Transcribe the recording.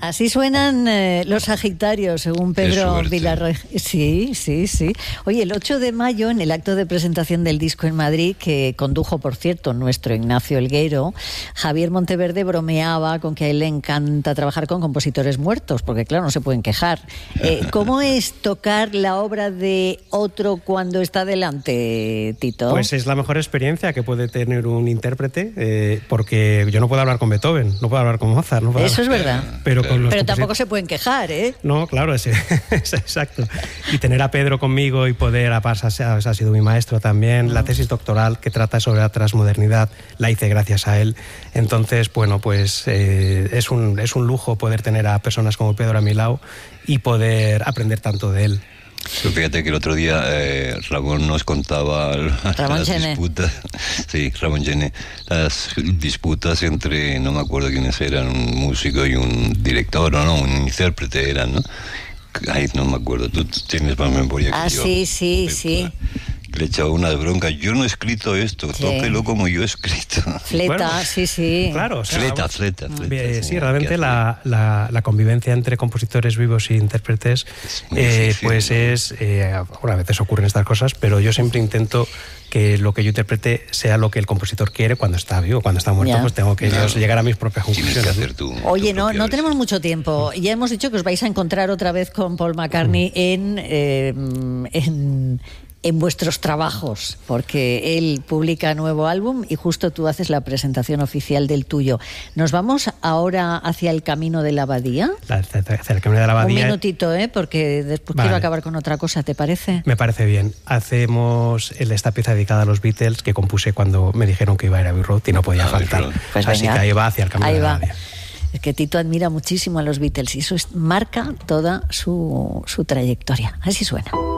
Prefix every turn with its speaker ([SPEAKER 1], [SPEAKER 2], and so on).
[SPEAKER 1] Así suenan los Sagitarios, según Pedro Vilarroy. Sí. Oye, el 8 de mayo, en el acto de presentación del disco en Madrid, que condujo, por cierto, nuestro Ignacio Elguero, Javier Monteverde bromeaba con que a él le encanta trabajar con compositores muertos, porque claro, no se pueden quejar. ¿Cómo es tocar la obra de otro cuando está delante, Tito?
[SPEAKER 2] Pues es la mejor experiencia que puede tener un intérprete, porque yo no puedo hablar con Beethoven, no puedo hablar con Mozart. No puedo
[SPEAKER 1] Eso
[SPEAKER 2] hablar,
[SPEAKER 1] es verdad.
[SPEAKER 2] Pero
[SPEAKER 1] tampoco se pueden quejar, ¿eh?
[SPEAKER 2] No, claro, es exacto. Y tener a Pedro conmigo y poder, ha sido mi maestro también. La tesis doctoral que trata sobre la transmodernidad la hice gracias a él. Entonces, bueno, pues es un lujo poder tener a personas como Pedro a mi lado y poder aprender tanto de él.
[SPEAKER 3] Fíjate que el otro día Ramón nos contaba las disputas. Sí, Ramón Gené, las disputas entre, no me acuerdo quiénes eran, un músico y un director, o no, un intérprete eran, ¿no? Ay, no me acuerdo, tú tienes más memoria que yo.
[SPEAKER 1] Sí.
[SPEAKER 3] Le echaba una bronca. Yo no he escrito esto, sí. Tóquelo como yo he escrito.
[SPEAKER 1] Fleta, bueno, sí.
[SPEAKER 3] Claro, o sea, fleta.
[SPEAKER 2] Sí, realmente la convivencia entre compositores vivos e intérpretes, pues es, a veces ocurren estas cosas, pero yo siempre intento que lo que yo interprete sea lo que el compositor quiere cuando está vivo. Cuando está muerto, pues tengo que llegar a mis propias conclusiones.
[SPEAKER 1] Oye, no tenemos mucho tiempo. Ya hemos dicho que os vais a encontrar otra vez con Paul McCartney en vuestros trabajos, porque él publica nuevo álbum y justo tú haces la presentación oficial del tuyo. ¿Nos vamos ahora hacia el camino de la abadía?
[SPEAKER 2] Hacia el camino de la abadía.
[SPEAKER 1] Un minutito, porque después quiero acabar con otra cosa, ¿te parece?
[SPEAKER 2] Me parece bien. Hacemos esta pieza dedicada a los Beatles que compuse cuando me dijeron que iba a ir a Abbey Road y no podía faltar.
[SPEAKER 1] Pues
[SPEAKER 2] así
[SPEAKER 1] venga,
[SPEAKER 2] que ahí va hacia el camino de la abadía.
[SPEAKER 1] Es que Tito admira muchísimo a los Beatles y eso marca toda su trayectoria. Así suena.